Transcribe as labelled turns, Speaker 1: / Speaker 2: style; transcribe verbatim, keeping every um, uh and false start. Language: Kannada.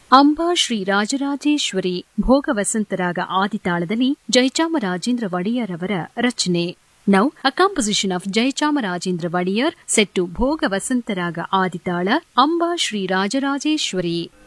Speaker 1: ಅಂಬಾ ಶ್ರೀ ರಾಜರಾಜೇಶ್ವರಿ ಭೋಗವಸಂತರಾಗ ಆದಿತಾಳದಲ್ಲಿ ಜಯಚಾಮರಾಜೇಂದ್ರ ಒಡೆಯರ್ ಅವರ ರಚನೆ. Now, a composition of Jaichamarajendra Vadiyar set to Bhoga Vasantaraga Aditala, Amba Shri Rajarajeshwari.